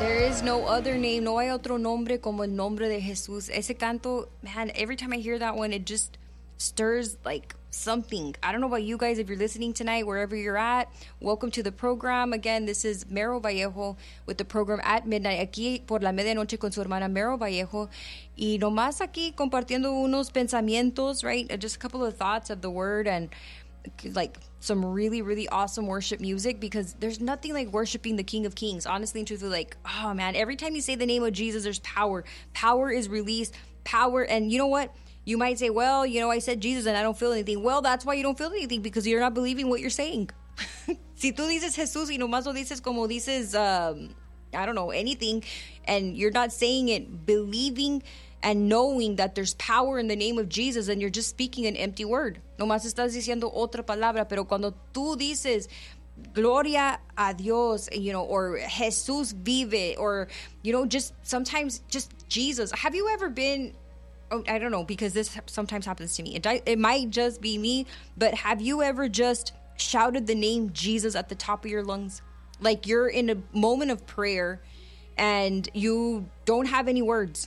There is no other name, no hay otro nombre como el nombre de Jesús. Ese canto, man, every time I hear that one, it just stirs like something. I don't know about you guys, if you're listening tonight, wherever you're at, welcome to the program. Again, this is Mero Vallejo with the program At Midnight, aquí por la medianoche con su hermana Mero Vallejo. Y nomás aquí compartiendo unos pensamientos, right? Just a couple of thoughts of the word and like some really, really awesome worship music, because there's nothing like worshiping the King of Kings. Honestly and truthfully, like, oh man, every time you say the name of Jesus, there's power. Power is released. Power. And you know what? You might say, well, you know, I said Jesus and I don't feel anything. Well, that's why you don't feel anything, because you're not believing what you're saying. Si tú dices Jesús y nomás lo dices como dices, I don't know, anything, and you're not saying it believing and knowing that there's power in the name of Jesus, and you're just speaking an empty word. Nomás estás diciendo otra palabra, pero cuando tú dices Gloria a Dios, you know, or Jesús vive, or, you know, just sometimes just Jesus. Have you ever been, oh, I don't know, because this sometimes happens to me. It might just be me, but have you ever just shouted the name Jesus at the top of your lungs? Like you're in a moment of prayer and you don't have any words.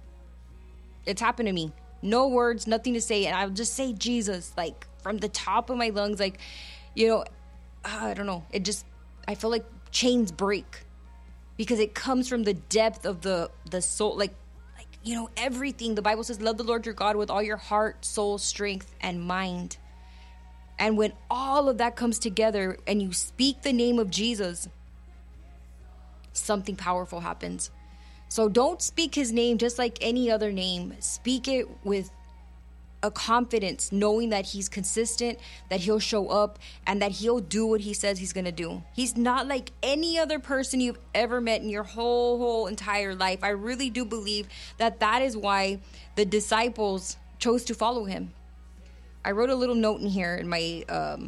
It's happened to me. No words, nothing to say. And I'll just say Jesus, like from the top of my lungs. Like, you know, I don't know. It just, I feel like chains break because it comes from the depth of the soul. Like, you know, everything. The Bible says, love the Lord your God with all your heart, soul, strength, and mind. And when all of that comes together and you speak the name of Jesus, something powerful happens. So don't speak his name just like any other name. Speak it with a confidence, knowing that he's consistent, that he'll show up, and that he'll do what he says he's going to do. He's not like any other person you've ever met in your whole entire life. I really do believe that that is why the disciples chose to follow him. I wrote a little note in here in my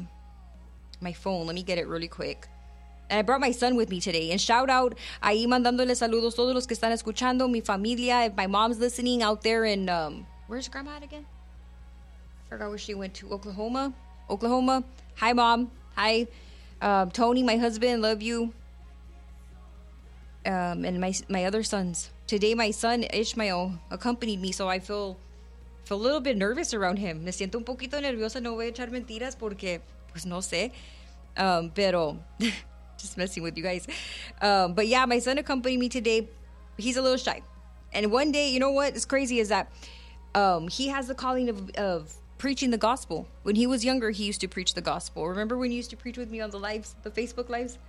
my phone. Let me get it really quick. And I brought my son with me today. And shout out, ahí mandándole saludos todos los que están escuchando, mi familia. If my mom's listening out there in, where's grandma at again? I forgot where she went to. Oklahoma. Hi, Mom. Hi. Tony, my husband, love you. And my other sons. Today, my son, Ishmael, accompanied me, so I feel a little bit nervous around him. Me siento un poquito nerviosa. No voy a echar mentiras porque, pues no sé. Pero... just messing with you guys. But yeah, my son accompanied me today. He's a little shy. And one day, you know what is crazy is that he has the calling of preaching the gospel. When he was younger, he used to preach the gospel. Remember when you used to preach with me on the lives, the Facebook lives?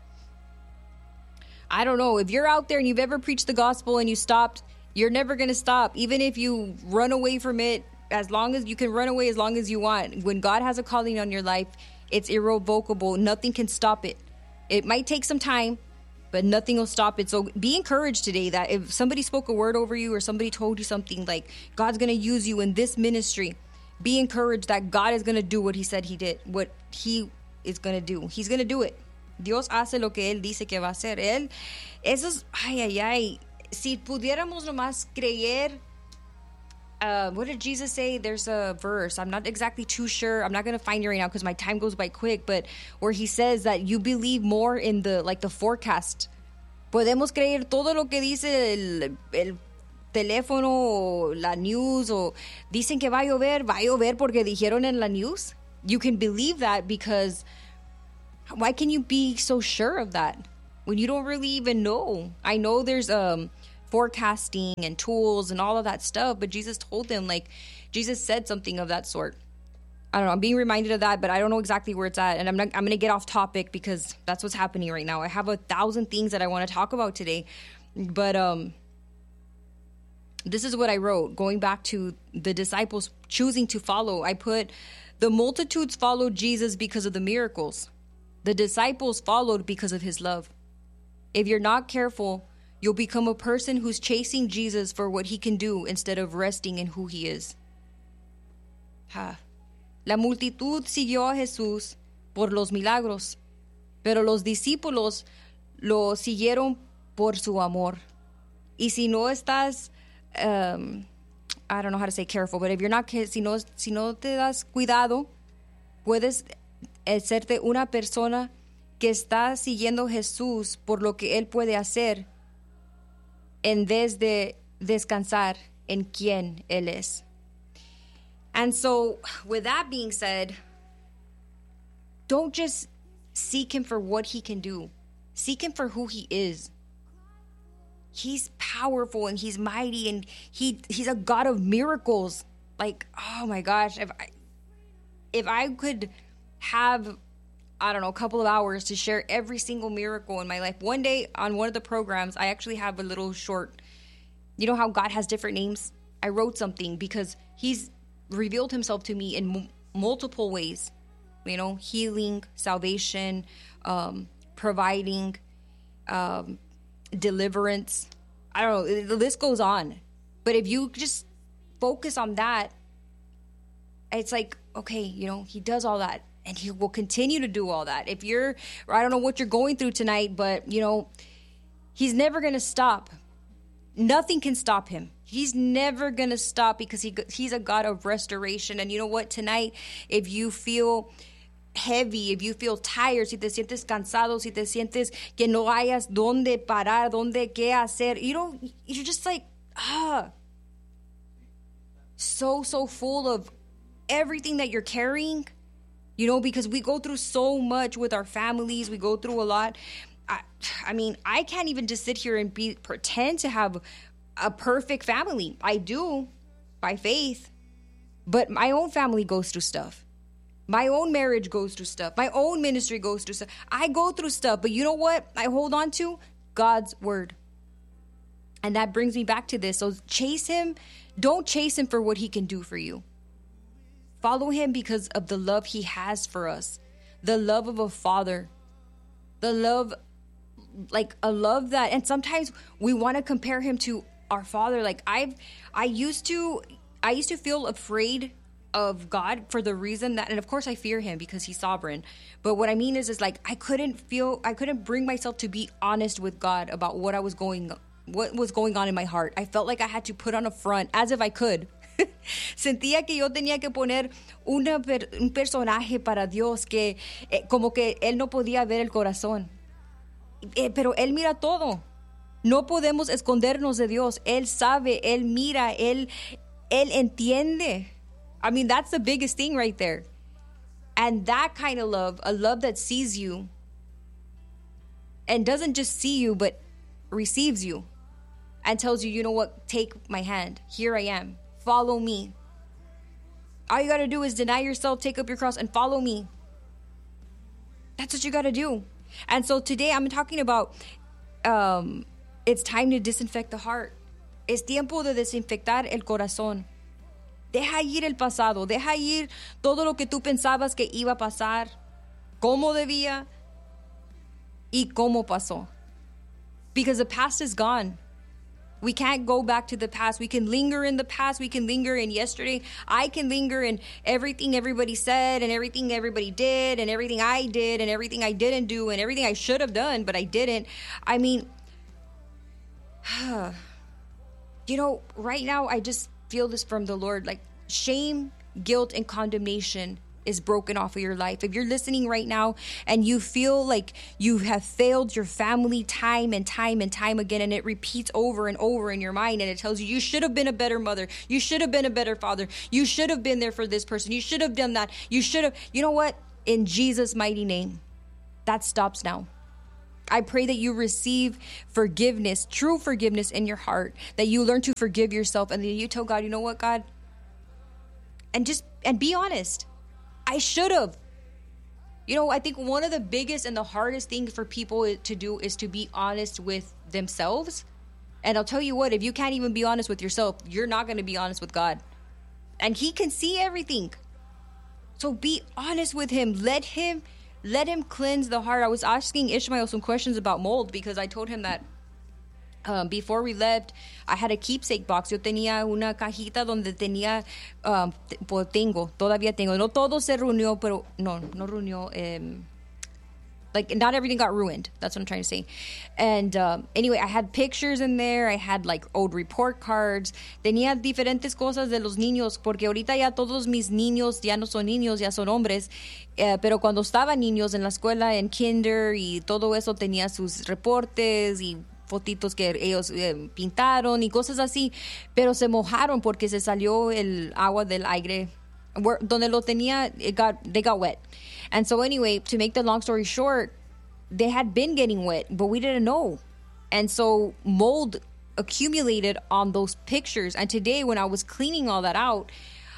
I don't know. If you're out there and you've ever preached the gospel and you stopped, you're never going to stop. Even if you run away from it, as long as you can run away as long as you want. When God has a calling on your life, it's irrevocable. Nothing can stop it. It might take some time, but nothing will stop it. So be encouraged today that if somebody spoke a word over you or somebody told you something like God's going to use you in this ministry, be encouraged that God is going to do what he said he did, what he is going to do. He's going to do it. Dios hace lo que él dice que va a hacer. Eso es, ay. Si pudiéramos nomás creer, what did Jesus say? There's a verse. I'm not exactly too sure. I'm not going to find it right now because my time goes by quick. But where he says that you believe more in the forecast. Podemos creer todo lo que dice el teléfono o la news o dicen que va a llover porque dijeron en la news. You can believe that because why can you be so sure of that when you don't really even know? I know there's forecasting and tools and all of that stuff, but Jesus told them, like, Jesus said something of that sort. I don't know, I'm being reminded of that, but I don't know exactly where it's at, and I'm going to get off topic because that's what's happening right now. I have 1,000 things that I want to talk about today, but this is what I wrote, going back to the disciples choosing to follow. I put, the multitudes followed Jesus because of the miracles. The disciples followed because of his love. If you're not careful, you'll become a person who's chasing Jesus for what he can do instead of resting in who he is. La multitud siguió a Jesús por los milagros, pero los discípulos lo siguieron por su amor. Y si no estás, I don't know how to say careful, but if you're not, si no te das cuidado, puedes serte una persona que está siguiendo a Jesús por lo que él puede hacer, en vez de descansar en quien Él es. And so, with that being said, don't just seek Him for what He can do. Seek Him for who He is. He's powerful and He's mighty and He's a God of miracles. Like, oh my gosh, if I could have, I don't know, a couple of hours to share every single miracle in my life. One day on one of the programs, I actually have a little short, you know how God has different names? I wrote something because He's revealed Himself to me in multiple ways. You know, healing, salvation, providing, deliverance. I don't know, the list goes on. But if you just focus on that, it's like, okay, you know, He does all that and He will continue to do all that. If you're, I don't know what you're going through tonight, but, you know, He's never going to stop. Nothing can stop Him. He's never going to stop because He's a God of restoration. And you know what? Tonight, if you feel heavy, if you feel tired, si te sientes cansado, si te sientes que no hayas dónde parar, dónde qué hacer, you know, you're just like, so full of everything that you're carrying, you know, because we go through so much with our families. We go through a lot. I mean, I can't even just sit here and pretend to have a perfect family. I do by faith, but my own family goes through stuff. My own marriage goes through stuff. My own ministry goes through stuff. I go through stuff, but you know what I hold on to? God's word. And that brings me back to this. So chase Him. Don't chase Him for what He can do for you. Follow Him because of the love He has for us. The love of a father. The love, like a love that, and sometimes we want to compare Him to our father. Like I used to feel afraid of God for the reason that, and of course I fear Him because He's sovereign. But what I mean is like I couldn't bring myself to be honest with God about what was going on in my heart. I felt like I had to put on a front as if I could. Sentía que yo tenía que poner un personaje para Dios que como que Él no podía ver el corazón. Pero Él mira todo. No podemos escondernos de Dios. Él sabe, Él mira, Él entiende. I mean, that's the biggest thing right there. And that kind of love, a love that sees you and doesn't just see you, but receives you and tells you, you know what, take my hand. Here I am. Follow me. All you got to do is deny yourself, take up your cross, and follow me. That's what you got to do. And so today I'm talking about it's time to disinfect the heart. Es tiempo de desinfectar el corazón. Deja ir el pasado. Deja ir todo lo que tú pensabas que iba a pasar, cómo debía y cómo pasó. Because the past is gone. We can't go back to the past. We can linger in the past. We can linger in yesterday. I can linger in everything everybody said and everything everybody did and everything I did and everything I didn't do and everything I should have done, but I didn't. I mean, you know, right now I just feel this from the Lord. Like shame, guilt, and condemnation is broken off of your life. If you're listening right now and you feel like you have failed your family time and time and time again, and it repeats over and over in your mind, and it tells you, you should have been a better mother. You should have been a better father. You should have been there for this person. You should have done that. You should have, you know what? In Jesus' mighty name, that stops now. I pray that you receive forgiveness, true forgiveness in your heart, that you learn to forgive yourself, and that you tell God, you know what, God? And be honest. I should have. You know, I think one of the biggest and the hardest things for people to do is to be honest with themselves. And I'll tell you what, if you can't even be honest with yourself, you're not going to be honest with God. And He can see everything. So be honest with Him. Let Him cleanse the heart. I was asking Ishmael some questions about mold because I told him that before we left, I had a keepsake box. Yo tenía una cajita donde tenía, todavía tengo. No todo se reunió, pero no reunió. Like, not everything got ruined. That's what I'm trying to say. And anyway, I had pictures in there. I had like old report cards. Tenía diferentes cosas de los niños, porque ahorita ya todos mis niños ya no son niños, ya son hombres. Pero cuando estaban niños en la escuela, en kinder y todo eso, tenía sus reportes y fotitos que ellos pintaron y cosas así, pero se mojaron porque se salió el agua del aire. Donde lo tenía, they got wet. And so anyway, to make the long story short, they had been getting wet, but we didn't know. And so mold accumulated on those pictures. And today when I was cleaning all that out,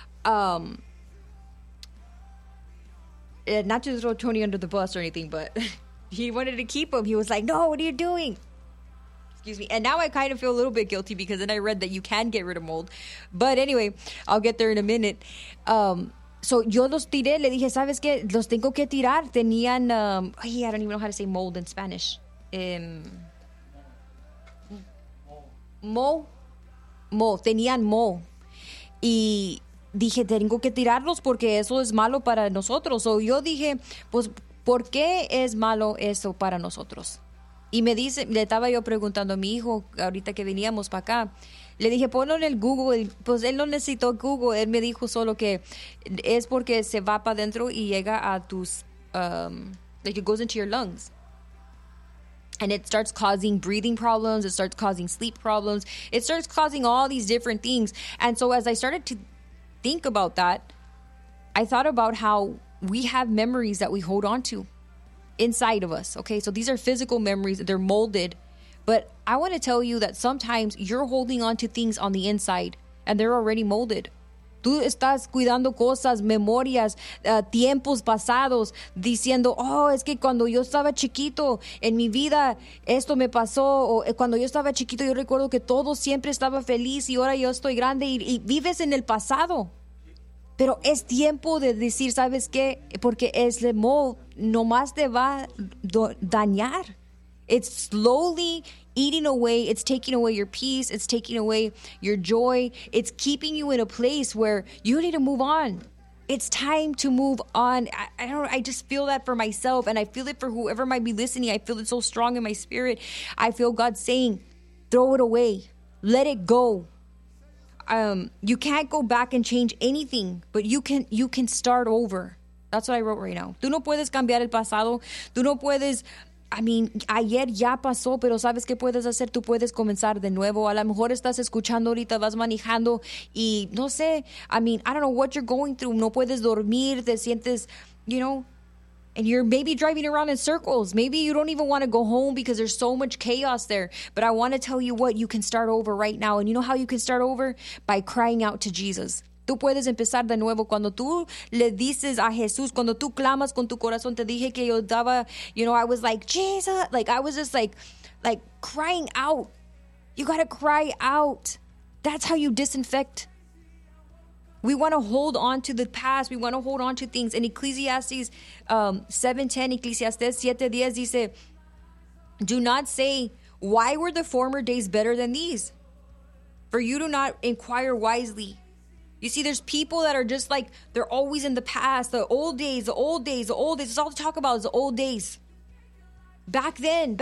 not to throw Tony under the bus or anything, but he wanted to keep them. He was like, no, what are you doing? Excuse me. And now I kind of feel a little bit guilty because then I read that you can get rid of mold. But anyway, I'll get there in a minute. So yo los tiré. Le dije, ¿sabes qué? Los tengo que tirar. Tenían, I don't even know how to say mold in Spanish. Tenían moho. Y dije, tengo que tirarlos porque eso es malo para nosotros. O yo dije, pues, ¿por qué es malo eso para nosotros? Y me dice, le estaba yo preguntando a mi hijo, ahorita que veníamos para acá, le dije, ponlo en el Google. Pues él no necesitó Google, él me dijo solo que es porque se va para adentro y llega a tus, like it goes into your lungs. And it starts causing breathing problems, it starts causing sleep problems, it starts causing all these different things. And so as I started to think about that, I thought about how we have memories that we hold on to inside of us. Okay, so these are physical memories, they're molded, but I want to tell you that sometimes you're holding on to things on the inside and they're already molded. Tú estás cuidando cosas, memorias, tiempos pasados, diciendo, oh, es que cuando yo estaba chiquito en mi vida esto me pasó, o cuando yo estaba chiquito yo recuerdo que todo siempre estaba feliz y ahora yo estoy grande y vives en el pasado. Pero es tiempo de decir, ¿sabes qué? Porque ese mold nomás te va a dañar. It's slowly eating away. It's taking away your peace. It's taking away your joy. It's keeping you in a place where you need to move on. It's time to move on. I just feel that for myself, and I feel it for whoever might be listening. I feel it so strong in my spirit. I feel God saying, throw it away. Let it go. You can't go back and change anything, but you can start over. That's what I wrote right now. Tú no puedes cambiar el pasado. Tú no puedes, ayer ya pasó, pero ¿sabes qué puedes hacer? Tú puedes comenzar de nuevo. A lo mejor estás escuchando ahorita, vas manejando y no sé, I don't know what you're going through. No puedes dormir, te sientes, and you're maybe driving around in circles. Maybe you don't even want to go home because there's so much chaos there. But I want to tell you what, you can start over right now. And you know how you can start over? By crying out to Jesus. Tú puedes empezar de nuevo cuando tú le dices a Jesús, cuando tú clamas con tu corazón. Te dije que yo daba, I was like, Jesus. Like, I was just like crying out. You got to cry out. That's how you disinfect. We want to hold on to the past. We want to hold on to things. In Ecclesiastes 7:10, Ecclesiastes 7:10 dice, do not say, why were the former days better than these? For you do not inquire wisely. You see, there's people that are just like, they're always in the past, the old days, the old days, the old days. It's all to talk about is the old days. Back then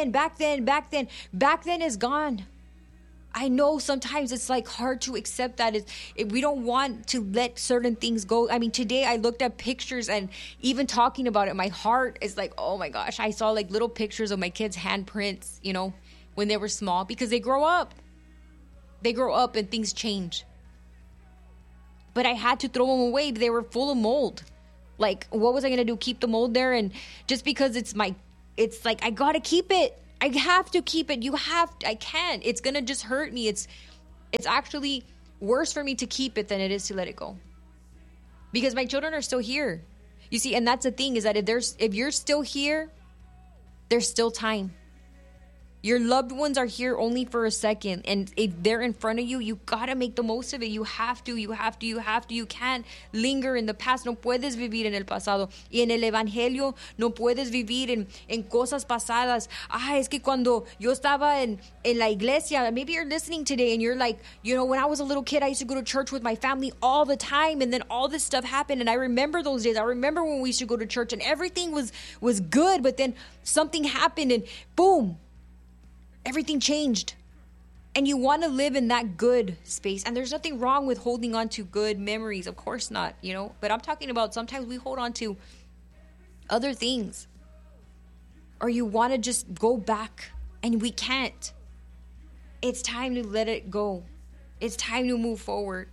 is gone. I know sometimes it's like hard to accept that. We don't want to let certain things go. Today I looked at pictures and even talking about it, my heart is like, oh my gosh, I saw like little pictures of my kids' handprints, when they were small, because they grow up. They grow up and things change. But I had to throw them away. They were full of mold. Like, what was I going to do? Keep the mold there? And just because it's like, I got to keep it. I have to keep it. I can't. It's going to just hurt me. It's actually worse for me to keep it than it is to let it go. Because my children are still here. You see, and that's the thing is that if you're still here, there's still time. Your loved ones are here only for a second. And if they're in front of you, you got to make the most of it. You have to. You can't linger in the past. No puedes vivir en el pasado. Y en el evangelio no puedes vivir en cosas pasadas. Es que cuando yo estaba en la iglesia, maybe you're listening today and you're like, when I was a little kid, I used to go to church with my family all the time. And then all this stuff happened. And I remember those days. I remember when we used to go to church and everything was good. But then something happened and boom. Everything changed. And you want to live in that good space. And there's nothing wrong with holding on to good memories. Of course not, But I'm talking about sometimes we hold on to other things. Or you want to just go back And we can't. It's time to let it go. It's time to move forward.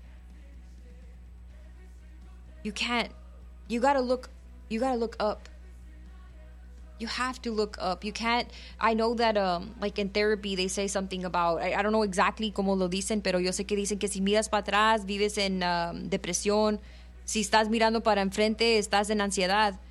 You can't. You gotta look up. You have to look up. You can't. I know that like in therapy they say something about, I don't know exactly cómo lo dicen, pero yo sé que dicen que si miras para atrás vives en depresión. Si estás mirando para enfrente estás en ansiedad.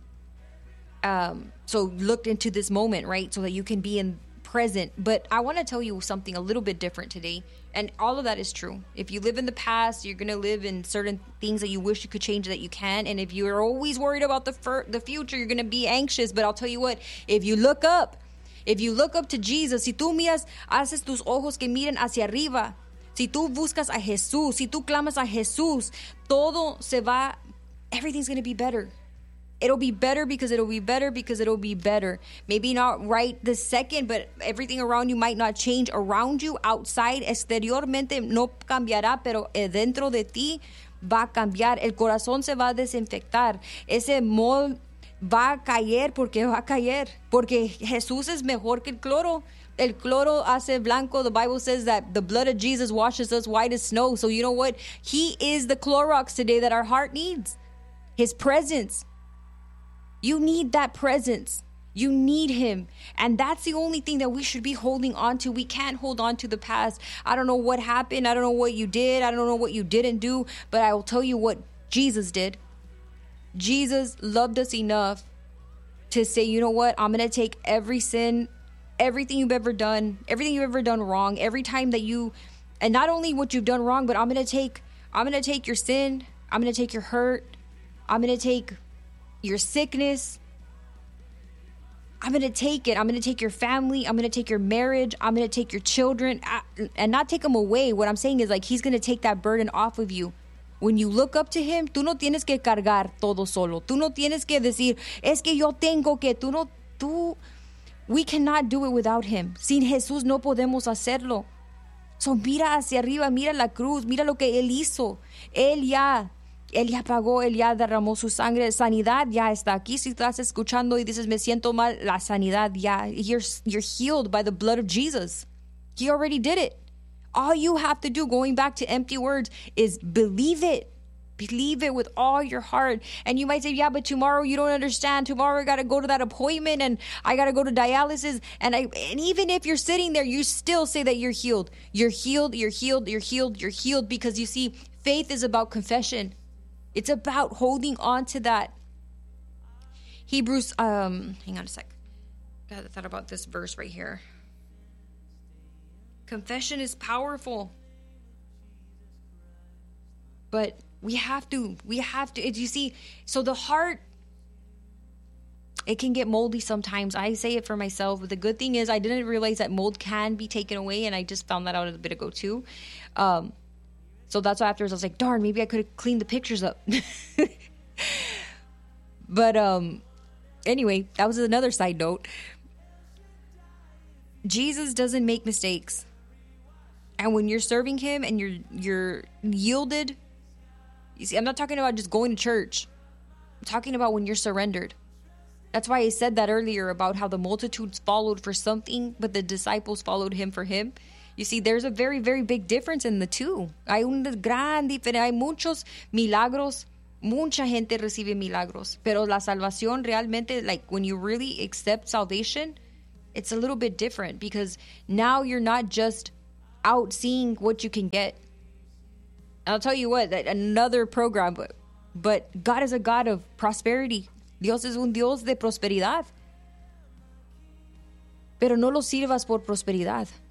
So look into this moment, right? So that you can be in present. But I want to tell you something a little bit different today. And all of that is true. If you live in the past, you're going to live in certain things that you wish you could change that you can. And if you're always worried about the future, you're going to be anxious. But I'll tell you what, if you look up to Jesus, si tú miras, haces tus ojos que miren hacia arriba, si tú buscas a Jesús, si tú clamas a Jesús, todo se va, everything's going to be better. It'll be better because it'll be better because it'll be better. Maybe not right this second, but everything around you might not change around you. Outside, exteriormente no cambiará, pero dentro de ti va a cambiar. El corazón se va a desinfectar. Ese mold va a caer porque va a caer. Porque Jesús es mejor que el cloro. El cloro hace blanco. The Bible says that the blood of Jesus washes us white as snow. So you know what? He is the Clorox today that our heart needs. His presence. You need that presence. You need him. And that's the only thing that we should be holding on to. We can't hold on to the past. I don't know what happened. I don't know what you did. I don't know what you didn't do. But I will tell you what Jesus did. Jesus loved us enough to say, you know what? I'm going to take every sin, everything you've ever done wrong, every time that you, and not only what you've done wrong, but I'm going to take your sin. I'm going to take your hurt. I'm going to take your sickness. I'm going to take it. I'm going to take your family. I'm going to take your marriage. I'm going to take your children and not take them away. What I'm saying is like, he's going to take that burden off of you. When you look up to him, tú no tienes que cargar todo solo. Tú no tienes que decir, es que yo tengo que, we cannot do it without him. Sin Jesús no podemos hacerlo. So mira hacia arriba, mira la cruz, mira lo que él hizo. Él ya pagó, él ya derramó su sangre. Sanidad ya está aquí. Si estás escuchando y dices, me siento mal, la sanidad ya. You're healed by the blood of Jesus. He already did it. All you have to do, going back to empty words, is believe it. Believe it with all your heart. And you might say, yeah, but tomorrow you don't understand. Tomorrow I got to go to that appointment and I got to go to dialysis. And even if you're sitting there, you still say that you're healed. You're healed, you're healed, you're healed, you're healed. Because you see, faith is about confession. It's about holding on to that. Hebrews, hang on a sec. I thought about this verse right here. Confession is powerful. But we have to, you see, so the heart, it can get moldy sometimes. I say it for myself, but the good thing is I didn't realize that mold can be taken away, and I just found that out a bit ago too. So that's why afterwards I was like, darn, maybe I could have cleaned the pictures up. But anyway, that was another side note. Jesus doesn't make mistakes. And when you're serving him and you're yielded, you see, I'm not talking about just going to church. I'm talking about when you're surrendered. That's why I said that earlier about how the multitudes followed for something, but the disciples followed him for him. You see, there's a very, very big difference in the two. Hay una gran diferencia. Hay muchos milagros. Mucha gente recibe milagros. Pero la salvación realmente, like when you really accept salvation, it's a little bit different because now you're not just out seeing what you can get. I'll tell you what, another program, but God is a God of prosperity. Dios es un Dios de prosperidad. Pero no lo sirvas por prosperidad.